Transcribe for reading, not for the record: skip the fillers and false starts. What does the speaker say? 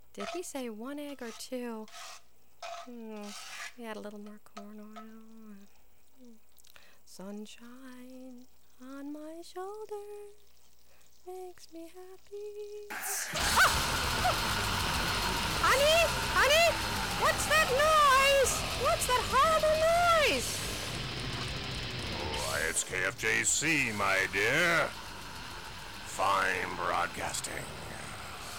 Did he say 1 egg or 2? Add a little more corn oil. Sunshine on my shoulder makes me happy. Honey? Honey? What's that noise? What's that horrible noise? Why, it's KFJC, my dear. Fine broadcasting.